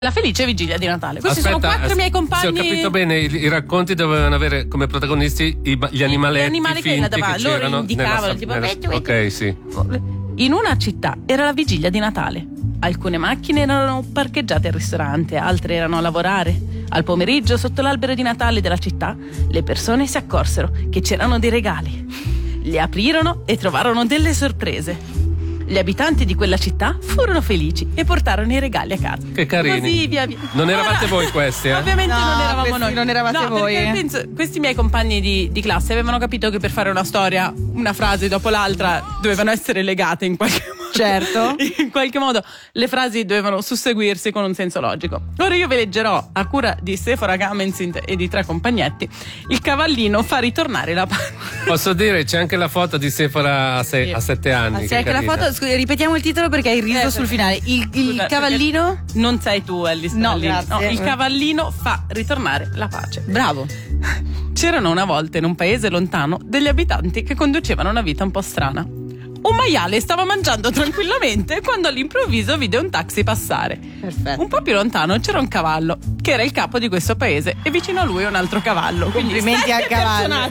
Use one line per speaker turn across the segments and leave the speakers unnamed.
La felice vigilia di Natale. Questi sono 4 miei compagni.
Se ho capito bene, i racconti dovevano avere come protagonisti gli animaletti,
gli animali
finti
che loro indicavano, tipo
ok, sì.
In una città era la vigilia di Natale. Alcune macchine erano parcheggiate al ristorante, altre erano a lavorare. Al pomeriggio, sotto l'albero di Natale della città, le persone si accorsero che c'erano dei regali. Li aprirono e trovarono delle sorprese. Gli abitanti di quella città furono felici e portarono i regali a casa.
Che carini.
Così via via.
Non eravate voi questi, eh?
Ovviamente non eravamo noi.
Non eravate voi.
Perché penso, questi miei compagni di classe avevano capito che per fare una storia, una frase dopo l'altra, dovevano essere legate in qualche modo.
Certo.
In qualche modo le frasi dovevano susseguirsi con un senso logico. Ora io vi leggerò, a cura di Sephora Gamenzind e di 3 compagnetti, il cavallino fa ritornare la pace.
Posso dire, c'è anche la foto di Sephora a 7 anni.
C'è anche la foto, scusi, ripetiamo il titolo perché hai riso sul finale. Il cavallino?
Non sei tu, Alice.
No, grazie.
No, il cavallino fa ritornare la pace.
Bravo.
C'erano una volta in un paese lontano degli abitanti che conducevano una vita un po' strana. Un maiale stava mangiando tranquillamente quando all'improvviso vide un taxi passare.
Perfetto.
Un po' più lontano c'era un cavallo che era il capo di questo paese e vicino a lui un altro cavallo.
Complimenti al cavallo.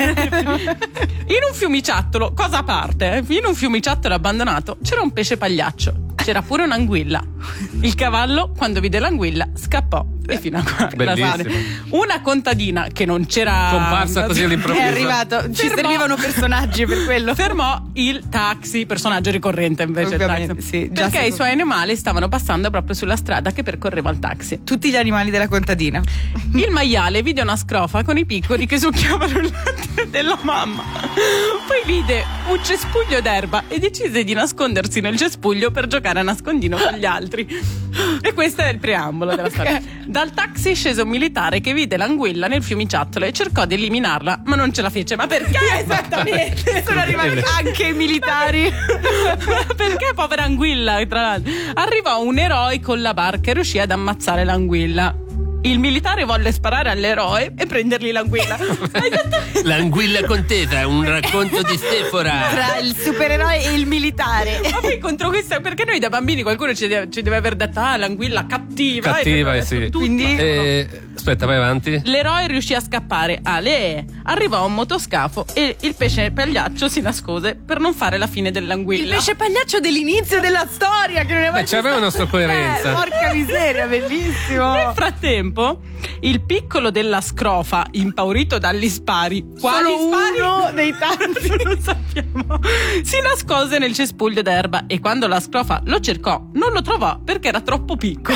In un fiumiciattolo, cosa a parte, in un fiumiciattolo abbandonato c'era un pesce pagliaccio. C'era pure un'anguilla. Il cavallo, quando vide l'anguilla, scappò. E fino a qua.
Bellissimo.
Una contadina che non c'era
comparsa così all'improvviso.
È arrivato. Ci servivano personaggi per quello.
Fermò il taxi, personaggio ricorrente invece.
Ovviamente,
il taxi.
sì,
perché i suoi animali stavano passando proprio sulla strada che percorreva il taxi.
Tutti gli animali della contadina.
Il maiale vide una scrofa con i piccoli che succhiavano il latte della mamma. Poi vide un cespuglio d'erba e decise di nascondersi nel cespuglio per giocare a nascondino con gli altri. E questo è il preambolo della storia. Dal taxi scese un militare che vide l'anguilla nel fiumiciattolo e cercò di eliminarla, ma non ce la fece. Ma perché esattamente? Sono arrivati anche i militari. Perché povera anguilla, tra l'altro? Arrivò un eroe con la barca e riuscì ad ammazzare l'anguilla. Il militare volle sparare all'eroe e prendergli l'anguilla.
L'anguilla contesa, un racconto di Sephora.
Tra il supereroe e il militare.
Ma poi contro questa, perché noi da bambini qualcuno ci deve aver detto l'anguilla cattiva.
Cattiva, sì.
Quindi
aspetta, vai avanti.
L'eroe riuscì a scappare. Arrivò a un motoscafo e il pesce pagliaccio si nascose per non fare la fine dell'anguilla.
Il pesce pagliaccio dell'inizio della storia, che non è mai
c'aveva una sua coerenza.
Porca miseria, bellissimo.
Nel frattempo il piccolo della scrofa, impaurito dagli spari, quali spari?
Uno dei tanti,
non sappiamo, si nascose nel cespuglio d'erba e quando la scrofa lo cercò non lo trovò perché era troppo piccolo.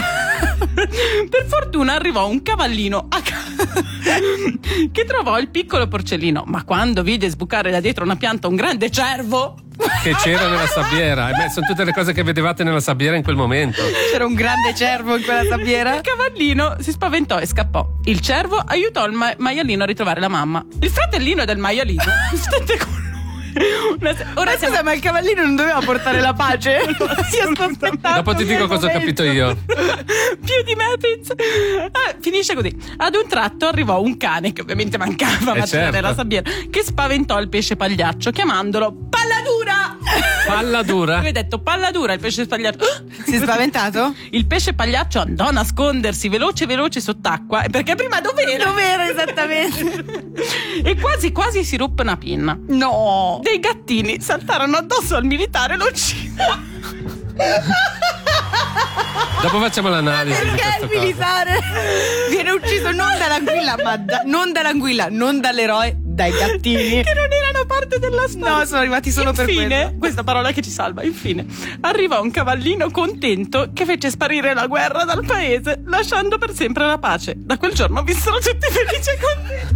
Per fortuna arrivò un cavallino a casa che trovò il piccolo porcellino, ma quando vide sbucare da dietro una pianta un grande cervo
che c'era nella sabbiera, sono tutte le cose che vedevate nella sabbiera in quel momento.
C'era un grande cervo in quella sabbiera.
Il cavallino si spaventò e scappò. Il cervo aiutò il maialino a ritrovare la mamma. Il fratellino del maialino stette con lui.
Scusa, ma il cavallino non doveva portare la pace?
Dopo ti dico cosa ho capito io.
Più di me penso. Finisce così. Ad un tratto arrivò un cane che ovviamente mancava, ma c'era nella sabbiera, che spaventò il pesce pagliaccio chiamandolo Palladura.
Palladura?
Aveva detto Palladura, il pesce pagliaccio.
Si è spaventato?
Il pesce pagliaccio andò a nascondersi veloce sott'acqua, perché prima dov'era esattamente? E quasi si ruppe una pinna.
No.
Dei gattini saltarono addosso al militare e lo uccisero.
Dopo facciamo l'analisi di
perché
questa
il militare viene ucciso non dall'anguilla, non dall'eroe, dai gattini
che non erano parte della storia.
No, sono arrivati solo per quello.
Questa parola che ci salva. Infine arrivò un cavallino contento che fece sparire la guerra dal paese, lasciando per sempre la pace. Da quel giorno vissero tutti felici e contenti.